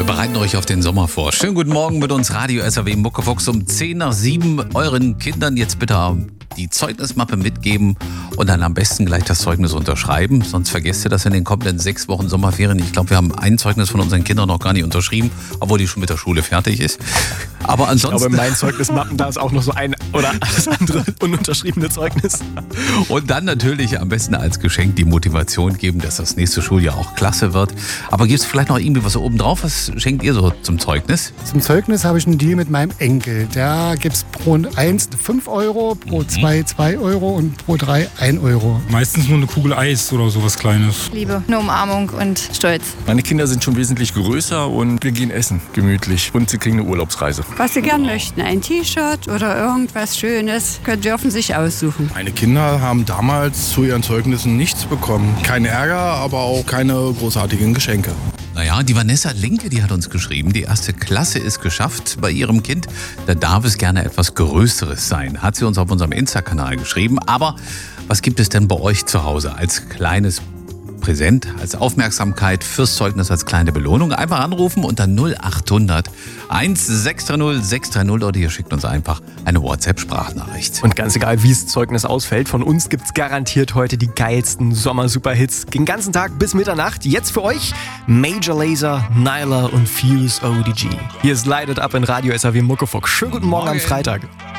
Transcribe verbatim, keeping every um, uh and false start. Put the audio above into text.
Wir bereiten euch auf den Sommer vor. Schönen guten Morgen mit uns Radio S R W Muckefuchs um zehn nach sieben. Euren Kindern jetzt bitte die Zeugnismappe mitgeben und dann am besten gleich das Zeugnis unterschreiben. Sonst vergesst ihr das in den kommenden sechs Wochen Sommerferien. Ich glaube, wir haben ein Zeugnis von unseren Kindern noch gar nicht unterschrieben, obwohl die schon mit der Schule fertig ist. Aber ansonsten... Ich glaube, in meinen Zeugnismappen, da ist auch noch so ein oder das andere ununterschriebene Zeugnis. Und dann natürlich am besten als Geschenk die Motivation geben, dass das nächste Schuljahr auch klasse wird. Aber gibt es vielleicht noch irgendwie was oben drauf? Was schenkt ihr so zum Zeugnis? Zum Zeugnis habe ich einen Deal mit meinem Enkel. Da gibt es pro eins fünf Euro, pro zwei zwei Euro und pro drei ein Euro. Meistens nur eine Kugel Eis oder sowas Kleines. Liebe, eine Umarmung und Stolz. Meine Kinder sind schon wesentlich größer und wir gehen essen, gemütlich. Und sie kriegen eine Urlaubsreise. Was sie gern möchten, ein T-Shirt oder irgendwas Schönes, können dürfen sich aussuchen. Meine Kinder haben damals zu ihren Zeugnissen nichts bekommen. Kein Ärger, aber auch keine großartigen Geschenke. Naja, die Vanessa Linke, die hat uns geschrieben, die erste Klasse ist geschafft bei ihrem Kind. Da darf es gerne etwas Größeres sein, hat sie uns auf unserem Insta-Kanal geschrieben. Aber was gibt es denn bei euch zu Hause als kleines Präsent, als Aufmerksamkeit fürs Zeugnis, als kleine Belohnung? Einfach anrufen unter null acht hundert sechs drei null sechs drei null oder ihr schickt uns einfach eine WhatsApp-Sprachnachricht. Und ganz egal, wie das Zeugnis ausfällt, von uns gibt's garantiert heute die geilsten Sommer-Superhits. Den ganzen Tag bis Mitternacht. Jetzt für euch Major Lazer, Nyla und Fuse O D G. Hier ist Light It Up in Radio S R W Muckefuchs. Schönen guten Morgen am Freitag.